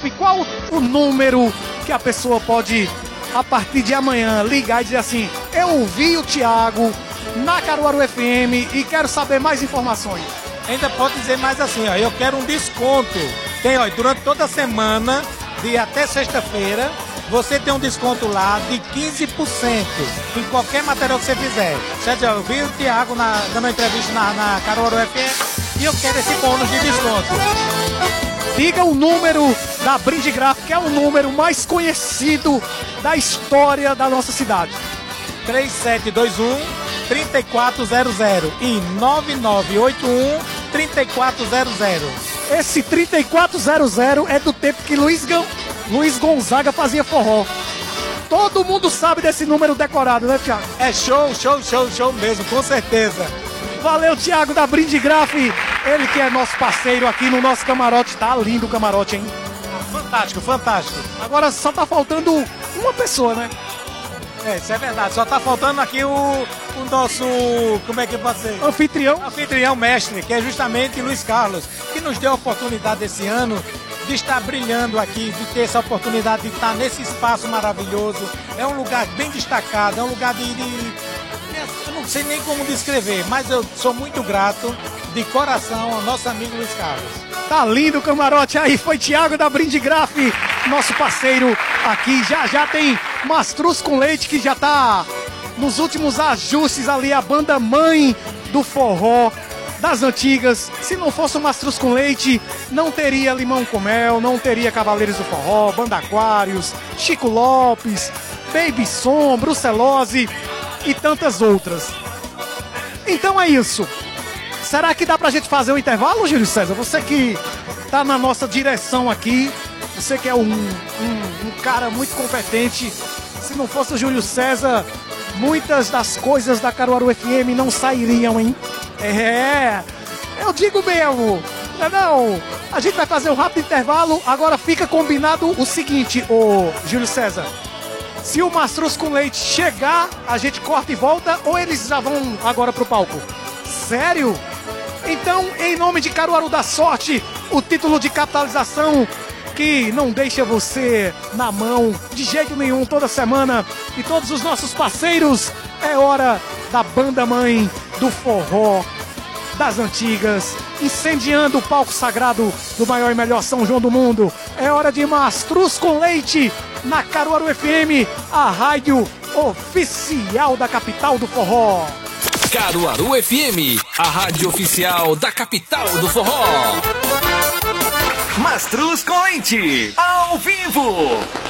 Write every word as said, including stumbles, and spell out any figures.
Graf, qual o número que a pessoa pode, a partir de amanhã, ligar e dizer assim: eu ouvi o Thiago na Caruaru F M e quero saber mais informações? Ainda pode dizer mais assim, ó, eu quero um desconto. Tem, ó, durante toda a semana, de até sexta-feira, você tem um desconto lá de quinze por cento em qualquer material que você fizer. Certo? Eu vi o Thiago na, dando uma entrevista na, na Caruaru F M e eu quero esse bônus de desconto. Diga o número da Brinde Graf, que é o número mais conhecido da história da nossa cidade. três sete dois um, três quatro zero zero e nove nove oito um, três quatro zero zero. Esse trinta e quatro zero zero é do tempo que Luiz, Gon... Luiz Gonzaga fazia forró. Todo mundo sabe desse número decorado, né, Thiago? É show, show, show, show mesmo, com certeza. Valeu, Thiago da Brinde Graf, ele que é nosso parceiro aqui no nosso camarote. Tá lindo o camarote, hein? Fantástico, fantástico. Agora só tá faltando uma pessoa, né? É, isso é verdade. Só tá faltando aqui o, o nosso, como é que pode ser? Anfitrião. Anfitrião mestre, que é justamente Luiz Carlos, que nos deu a oportunidade esse ano de estar brilhando aqui, de ter essa oportunidade de estar nesse espaço maravilhoso. É um lugar bem destacado, é um lugar de, de eu não sei nem como descrever, mas eu sou muito grato de coração ao nosso amigo Luiz Carlos. Tá lindo o camarote aí, foi Thiago da Brinde Graf, nosso parceiro aqui. Já já tem Mastruz com Leite, que já tá nos últimos ajustes ali, a banda mãe do forró das antigas. Se não fosse o Mastruz com Leite, não teria Limão com Mel, não teria Cavaleiros do Forró, Banda Aquários, Chico Lopes, Baby Som, Brucelose e tantas outras. Então é isso. Será que dá pra gente fazer um intervalo, Júlio César? Você que tá na nossa direção aqui, você que é um, um, um cara muito competente. Se não fosse o Júlio César, muitas das coisas da Caruaru F M não sairiam, hein? É, eu digo mesmo. Não, não. A gente vai fazer um rápido intervalo. Agora fica combinado o seguinte, ô Júlio César. Se o Mastruz com Leite chegar, a gente corta e volta, ou eles já vão agora pro palco? Sério? Então, em nome de Caruaru da Sorte, o título de capitalização que não deixa você na mão de jeito nenhum toda semana, e todos os nossos parceiros, é hora da banda mãe do forró das antigas, incendiando o palco sagrado do maior e melhor São João do mundo. É hora de Mastruz com Leite na Caruaru F M, a rádio oficial da capital do forró. Caruaru F M, a rádio oficial da capital do forró. Mastruz com Leite, ao vivo.